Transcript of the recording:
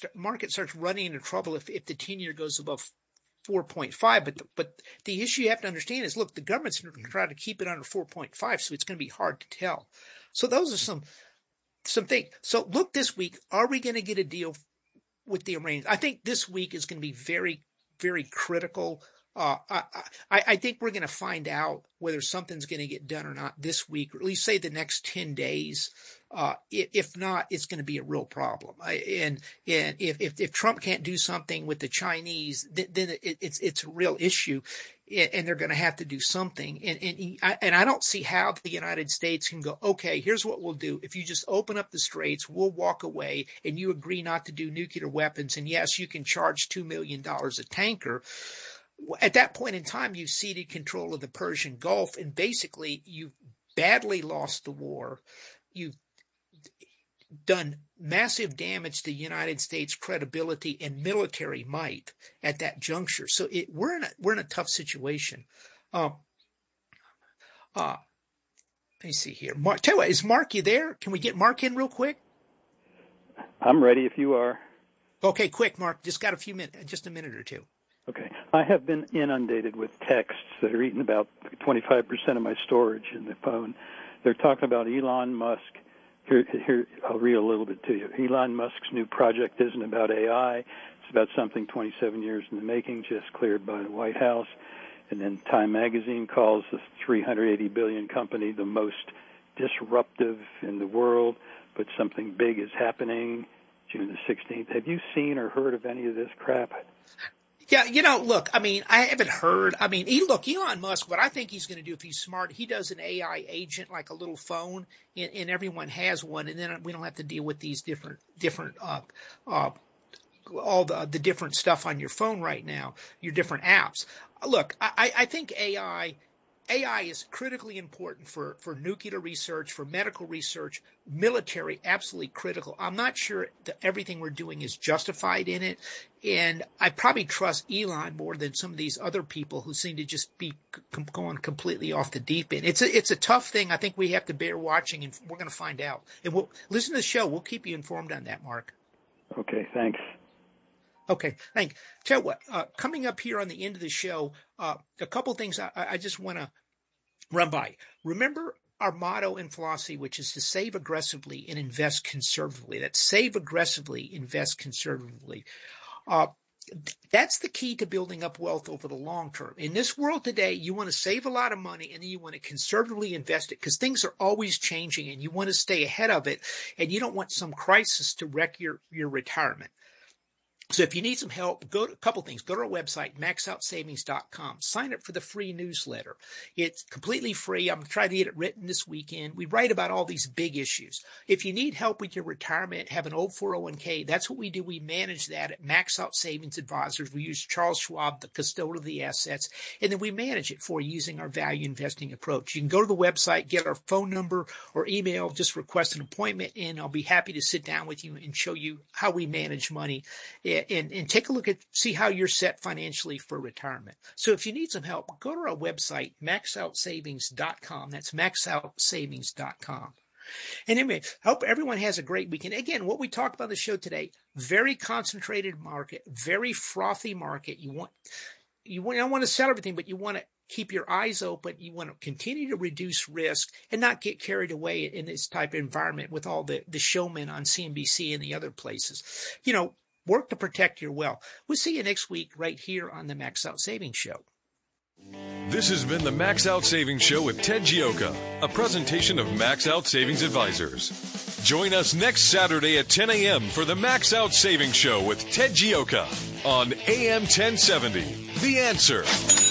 market starts running into trouble if the 10-year goes above 4.5. But the issue you have to understand is, look, the government's going to try to keep it under 4.5, so it's going to be hard to tell. So those are some things. So look, this week, are we going to get a deal with the Iranians? I think this week is going to be very, very critical. I think we're going to find out whether something's going to get done or not this week, or at least say the next 10 days. If not, it's going to be a real problem. And if Trump can't do something with the Chinese, then it's a real issue, and they're going to have to do something. And I don't see how the United States can go, okay, here's what we'll do. If you just open up the straits, we'll walk away, and you agree not to do nuclear weapons. And yes, you can charge $2 million a tanker. At that point in time, you've ceded control of the Persian Gulf, and basically you've badly lost the war. You've done massive damage to the United States' credibility and military might at that juncture. So we're in a tough situation. Let me see here. Mark, tell you what, is Mark, you there? Can we get Mark in real quick? I'm ready if you are. Okay, quick, Mark. Just got just a minute or two. Okay. I have been inundated with texts that are eating about 25% of my storage in the phone. They're talking about Elon Musk. Here, I'll read a little bit to you. Elon Musk's new project isn't about AI. It's about something 27 years in the making, just cleared by the White House. And then Time Magazine calls the $380 billion company the most disruptive in the world, but something big is happening June the 16th. Have you seen or heard of any of this crap? Yeah, look, I mean, I haven't heard. I mean, Elon Musk, what I think he's going to do if he's smart, he does an AI agent, like a little phone, and everyone has one, and then we don't have to deal with these different all the different stuff on your phone right now, your different apps. Look, I think AI is critically important for nuclear research, for medical research, military, absolutely critical. I'm not sure that everything we're doing is justified in it. And I probably trust Elon more than some of these other people who seem to just be going completely off the deep end. It's a tough thing. I think we have to bear watching, and we're going to find out. And we'll listen to the show. We'll keep you informed on that, Mark. Okay, thanks. Okay, thanks. Tell you what, coming up here on the end of the show, a couple things I just want to run by. Remember our motto in philosophy, which is to save aggressively and invest conservatively. That's save aggressively, invest conservatively. That's the key to building up wealth over the long term. In this world today, you want to save a lot of money, and then you want to conservatively invest it, because things are always changing, and you want to stay ahead of it, and you don't want some crisis to wreck your retirement. So if you need some help, go to a couple things. Go to our website, maxoutsavings.com. Sign up for the free newsletter. It's completely free. I'm trying to get it written this weekend. We write about all these big issues. If you need help with your retirement, have an old 401k, that's what we do. We manage that at Max Out Savings Advisors. We use Charles Schwab, the custodian of the assets, and then we manage it for you using our value investing approach. You can go to the website, get our phone number or email, just request an appointment, and I'll be happy to sit down with you and show you how we manage money. And take a look at, see how you're set financially for retirement. So if you need some help, go to our website, maxoutsavings.com. That's maxoutsavings.com. And anyway, I hope everyone has a great weekend. Again, what we talked about on the show today, very concentrated market, very frothy market. You don't want to sell everything, but you want to keep your eyes open. You want to continue to reduce risk and not get carried away in this type of environment with all the showmen on CNBC and the other places. Work to protect your wealth. We'll see you next week right here on the Max Out Savings Show. This has been the Max Out Savings Show with Ted Gioka, a presentation of Max Out Savings Advisors. Join us next Saturday at 10 a.m. for the Max Out Savings Show with Ted Gioka on AM 1070. The Answer.